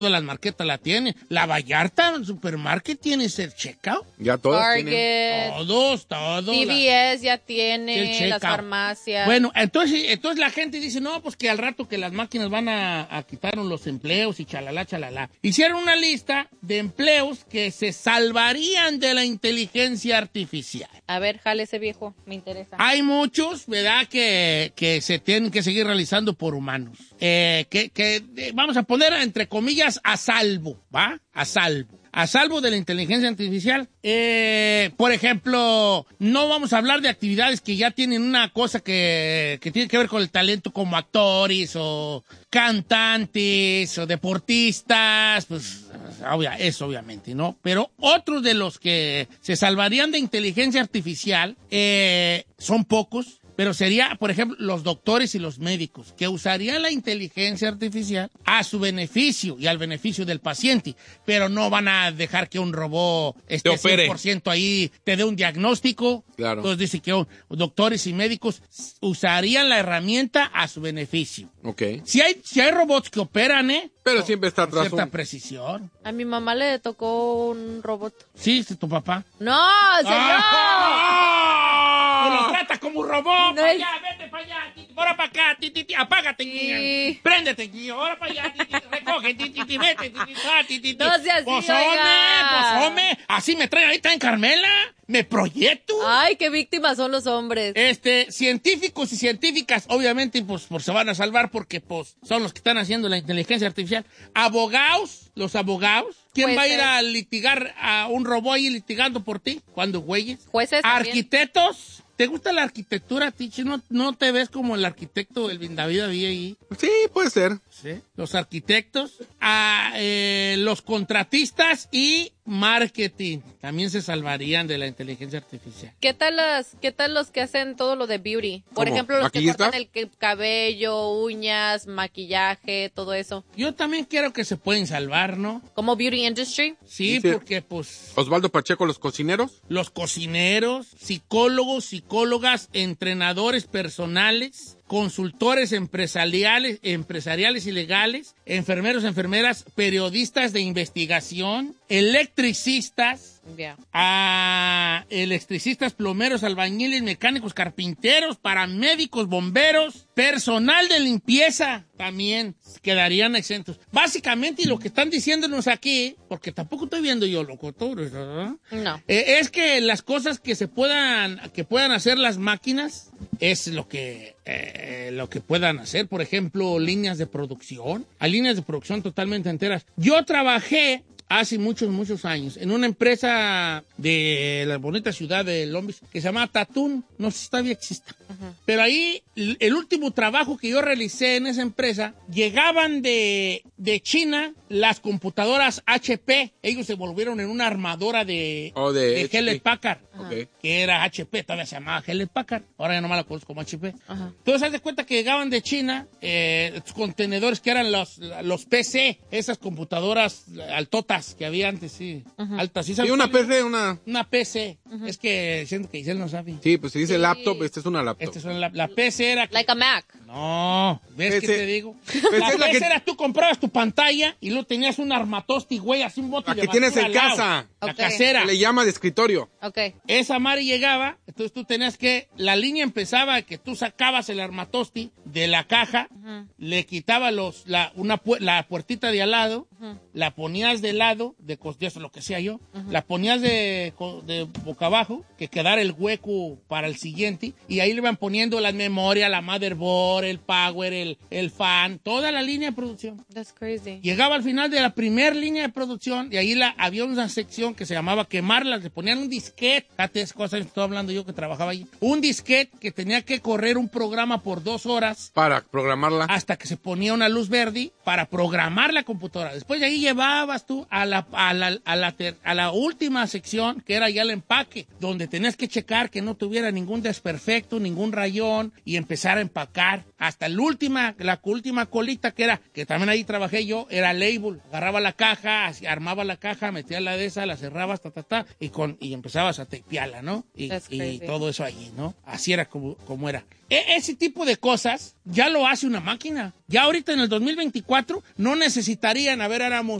Todas las marquetas la tienen. La Vallarta, el supermarket tiene ese checkout. Ya todas Target, tienen. Todos. CVS ya tiene, El las checkout. farmacias. Bueno, entonces la gente dice, no, pues que al rato que las máquinas van a quitarnos los empleos y chalala, chalala. Hicieron una lista de empleos que se salvarían de la inteligencia artificial. A ver, jale ese viejo, me interesa. Hay muchos, ¿verdad?, que se tienen que seguir realizando por humanos. Vamos a poner, entre comillas, a salvo, ¿va? A salvo de la inteligencia artificial. Por ejemplo, no vamos a hablar de actividades que ya tienen una cosa que tiene que ver con el talento, como actores o cantantes o deportistas, pues eso obviamente, ¿no? Pero otros de los que se salvarían de inteligencia artificial son pocos. Pero sería, por ejemplo, los doctores y los médicos, que usarían la inteligencia artificial a su beneficio y al beneficio del paciente, pero no van a dejar que un robot esté 100% ahí, te dé un diagnóstico. Claro. Entonces dice que doctores y médicos usarían la herramienta a su beneficio. Ok. Si hay robots que operan, Pero siempre está con atrás cierta precisión. A mi mamá le tocó un robot. Sí, tu papá. ¡No, señor! ¡Ah! ¡Lo trata como un robot! No ¡Para es- allá, vete para allá! ¡Ahora para acá! ¡Apágate! Sí. ¡Préndete! ¡Ahora para allá! ¡Recoge! ¡Vete! No sea así, ¡Pues oiga. hombre! ¡Así me traen ahorita en Carmela! ¡Me proyecto! Ay, qué víctimas son los hombres. Científicos y científicas, obviamente, pues se van a salvar porque, pues, son los que están haciendo la inteligencia artificial. Los abogados. ¿Quién Jueces. va a ir a litigar a un robot ahí litigando por ti? ¿Cuándo, güeyes? Jueces también. Arquitectos. ¿Te gusta la arquitectura, Tichi? ¿No te ves como el arquitecto del David había ahí? Sí, puede ser. Sí. Los arquitectos, los contratistas y marketing también se salvarían de la inteligencia artificial. ¿Qué tal los que hacen todo lo de beauty? Por ¿Cómo? ejemplo, los que ¿Maquillistas? cortan el cabello, uñas, maquillaje, todo eso. Yo también quiero que se pueden salvar, ¿no? Como beauty industry. Sí, Dice- porque pues Osvaldo Pacheco, los cocineros. los cocineros, psicólogos, psicólogas, entrenadores personales, consultores empresariales y legales, enfermeros, enfermeras, periodistas de investigación, electricistas, electricistas, plomeros, albañiles, mecánicos, carpinteros, paramédicos, bomberos, personal de limpieza también quedarían exentos. Básicamente, y lo que están diciéndonos aquí, porque tampoco estoy viendo yo locutores, ¿verdad? No. Es que las cosas que puedan hacer las máquinas es lo que puedan hacer. Por ejemplo, líneas de producción. Hay líneas de producción totalmente enteras. Yo trabajé hace muchos años en una empresa de la bonita ciudad de Long Beach que se llama Tatún. No sé si todavía existe. Pero ahí, el último trabajo que yo realicé en esa empresa, llegaban de China las computadoras HP. Ellos se volvieron en una armadora de HP. Hewlett Packard, Ok. que era HP, todavía se llamaba Hewlett Packard. Ahora ya no me la conozco como HP. Ajá. Entonces, haz de cuenta que llegaban de China contenedores que eran los PC, esas computadoras altotas que había antes, sí. Altas. ¿Sí Y sabes una cuál es? PC, una... Una PC. Es que siento que Giselle no sabe. Sí, pues se dice laptop, esta es una laptop. Esta es la PC era... Like a Mac. No, ¿ves qué PC. te digo? PC La es la PC que- era tú comprabas tu pantalla y luego tenías un armatosti, güey, así un bote La de que tienes basura en al lado. casa. La Ok. casera. Se le llama de escritorio. Ok. Esa madre llegaba, entonces tú tenías que, la línea empezaba que tú sacabas el armatosti de la caja, le quitabas la puertita de al lado, la ponías de lado, eso es lo que sea yo, la ponías de boca abajo, que quedara el hueco para el siguiente, y ahí le iban poniendo la memoria, la motherboard, el power, el fan, toda la línea de producción. That's crazy. Llegaba al final de la primera línea de producción y ahí había una sección que se llamaba quemarlas. Le ponían un disquete. Fíjate, esas cosas que estoy hablando yo que trabajaba allí. Un disquete que tenía que correr un programa por 2 horas Para programarla. hasta que se ponía una luz verde para programar la computadora. Después de ahí llevabas tú a la última sección, que era ya el empaque, donde tenías que checar que no tuviera ningún desperfecto, ningún rayón, y empezar a empacar. Hasta la última colita que también ahí trabajé yo, era label. Agarraba la caja, armaba la caja, metía la de esa, la cerrabas, y empezabas piala, ¿no? Y That's crazy. todo eso allí, ¿no? Así era como era. Ese tipo de cosas ya lo hace una máquina. Ya ahorita en el 2024 no necesitarían, a ver, éramos